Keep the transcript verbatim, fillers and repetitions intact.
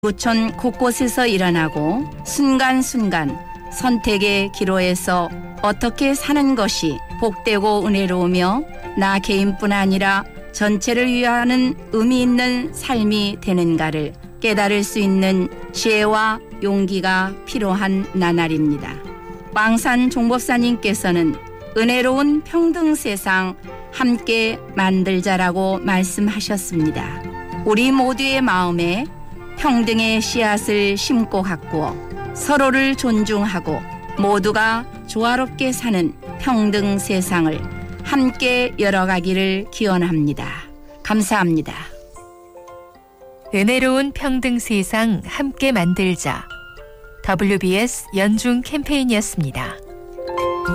구촌 곳곳에서 일어나고 순간순간 선택의 기로에서 어떻게 사는 것이 복되고 은혜로우며 나 개인뿐 아니라 전체를 위하는 의미 있는 삶이 되는가를 깨달을 수 있는 지혜와 용기가 필요한 나날입니다. 광산 종법사님께서는 은혜로운 평등 세상 함께 만들자라고 말씀하셨습니다. 우리 모두의 마음에 평등의 씨앗을 심고 가꾸어 서로를 존중하고 모두가 조화롭게 사는 평등 세상을 함께 열어가기를 기원합니다. 감사합니다. 은혜로운 평등 세상 함께 만들자. 더블유비에스 연중 캠페인이었습니다.